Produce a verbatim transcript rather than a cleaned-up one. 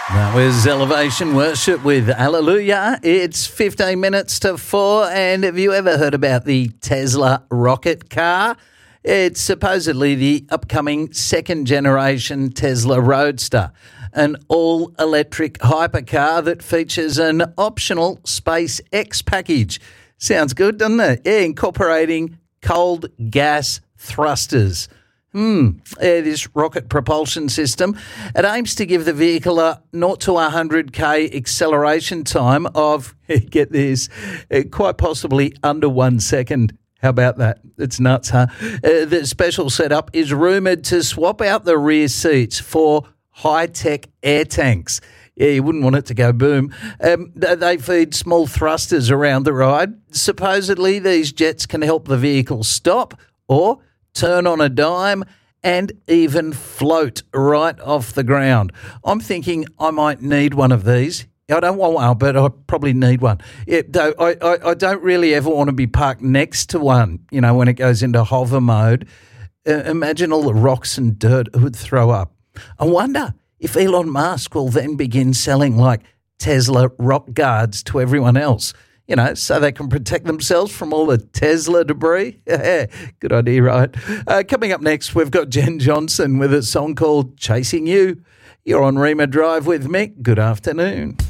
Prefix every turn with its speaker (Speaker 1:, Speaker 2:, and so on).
Speaker 1: That was Elevation Worship with Hallelujah. It's fifteen minutes to four, and have you ever heard about the Tesla rocket car? It's supposedly the upcoming second-generation Tesla Roadster, an all-electric hypercar that features an optional SpaceX package. Sounds good, doesn't it? Yeah, incorporating cold gas thrusters. Hmm, yeah, this rocket propulsion system, it aims to give the vehicle a zero to one hundred k acceleration time of, get this, uh, quite possibly under one second. How about that? It's nuts, huh? Uh, the special setup is rumoured to swap out the rear seats for high-tech air tanks. Yeah, you wouldn't want it to go boom. Um, they feed small thrusters around the ride. Supposedly, these jets can help the vehicle stop or turn on a dime, and even float right off the ground. I'm thinking I might need one of these. I don't want one, but I probably need one. Yeah, though I, I, I don't really ever want to be parked next to one, you know, when it goes into hover mode. Uh, imagine all the rocks and dirt it would throw up. I wonder if Elon Musk will then begin selling, like, Tesla rock guards to everyone else, you know, so they can protect themselves from all the Tesla debris. Good idea, right? Uh, coming up next, we've got Jen Johnson with a song called Chasing You. You're on Rima Drive with Mick. Good afternoon.